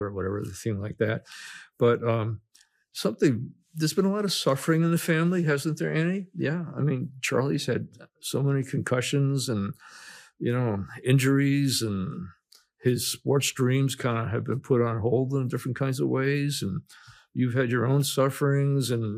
or whatever, the thing like that. But there's been a lot of suffering in the family, hasn't there, Annie? Yeah. I mean, Charlie's had so many concussions and, injuries, and his sports dreams kind of have been put on hold in different kinds of ways. And you've had your own sufferings, and,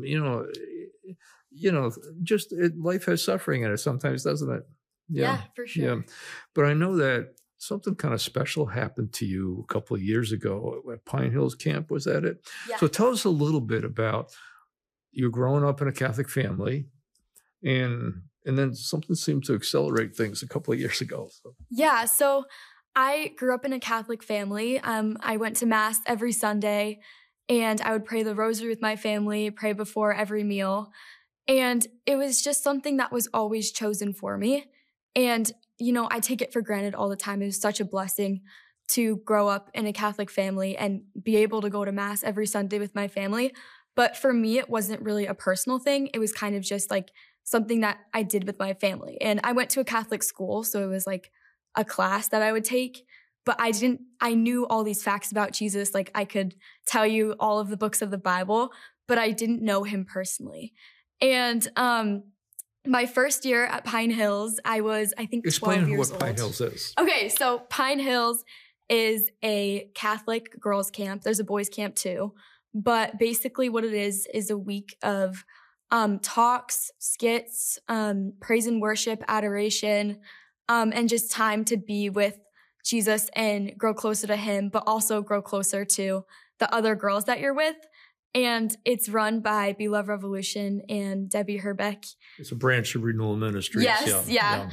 life has suffering in it sometimes, doesn't it? Yeah, for sure. Yeah. But I know that something kind of special happened to you a couple of years ago at Pine Hills Camp. Was that it? Yeah. So tell us a little bit about you growing up in a Catholic family, and then something seemed to accelerate things a couple of years ago. Yeah. So I grew up in a Catholic family. I went to Mass every Sunday, and I would pray the rosary with my family, pray before every meal. And it was just something that was always chosen for me. And, I take it for granted all the time. It was such a blessing to grow up in a Catholic family and be able to go to Mass every Sunday with my family. But for me, it wasn't really a personal thing. It was kind of just like something that I did with my family. And I went to a Catholic school, so it was like a class that I would take. But I knew all these facts about Jesus. Like, I could tell you all of the books of the Bible, but I didn't know him personally. And my first year at Pine Hills, I was, I think, 12 years old. Explain what Pine Hills is. Okay, so Pine Hills is a Catholic girls' camp. There's a boys' camp too. But basically what it is a week of talks, skits, praise and worship, adoration, and just time to be with Jesus and grow closer to him, but also grow closer to the other girls that you're with. And it's run by Beloved Revolution and Debbie Herbeck. It's a branch of Renewal Ministries. Yes, yeah.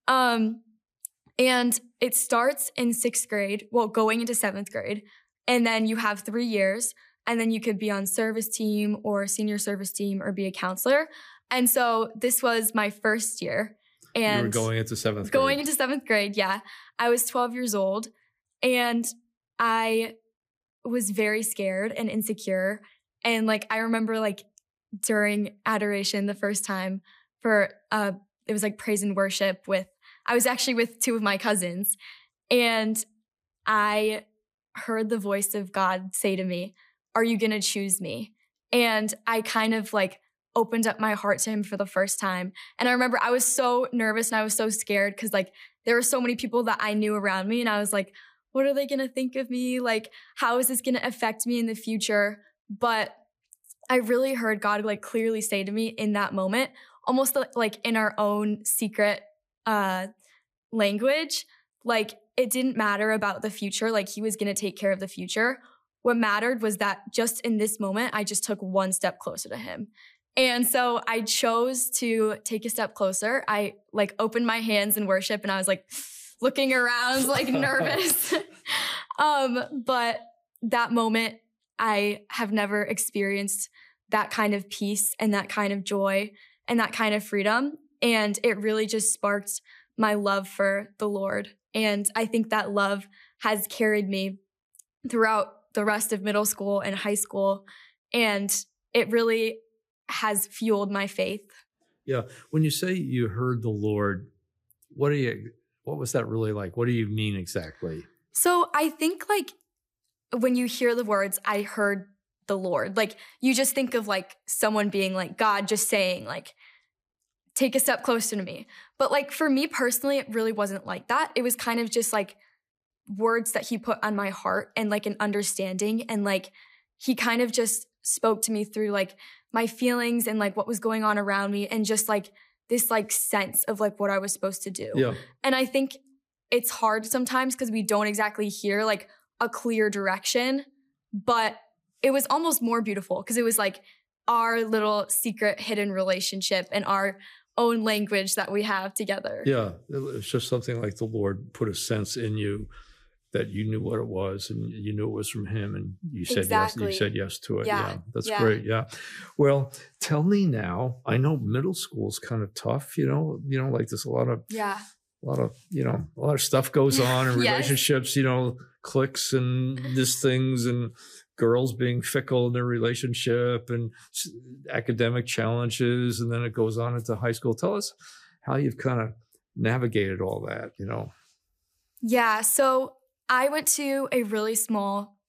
And it starts in 6th grade, going into 7th grade. And then you have 3 years. And then you could be on service team or senior service team or be a counselor. And so this was my first year. And you were going into 7th grade. Going into 7th grade, yeah. I was 12 years old. And I was very scared and insecure. And I remember during adoration the first time it was praise and worship I was actually with 2 of my cousins, and I heard the voice of God say to me, "Are you going to choose me?" And I kind of opened up my heart to him for the first time. And I remember I was so nervous and I was so scared because there were so many people that I knew around me, and I was like, what are they going to think of me? How is this going to affect me in the future? But I really heard God clearly say to me in that moment, almost in our own secret language, it didn't matter about the future. He was going to take care of the future. What mattered was that just in this moment, I just took one step closer to him. And so I chose to take a step closer. I opened my hands in worship, and I was looking around nervous. But that moment, I have never experienced that kind of peace and that kind of joy and that kind of freedom. And it really just sparked my love for the Lord. And I think that love has carried me throughout the rest of middle school and high school. And it really has fueled my faith. Yeah. When you say you heard the Lord, what was that really like? What do you mean exactly? So I think when you hear the words, "I heard the Lord," you just think of someone being God just saying take a step closer to me. But for me personally, it really wasn't like that. It was kind of just words that he put on my heart and an understanding. And he kind of just spoke to me through my feelings and what was going on around me, and just this sense of what I was supposed to do. Yeah. And I think it's hard sometimes because we don't exactly hear a clear direction, but it was almost more beautiful because it was our little secret hidden relationship and our own language that we have together. Yeah. It's just something the Lord put a sense in you that you knew what it was, and you knew it was from him, and you said exactly. yes. You said yes to it. Yeah. That's great. Yeah. Well, tell me now. I know middle school's kind of tough. There's a lot of stuff goes on in Yes. relationships. Cliques and these things, and girls being fickle in their relationship, and academic challenges, and then it goes on into high school. Tell us how you've kind of navigated all that. Yeah. So I went to a really small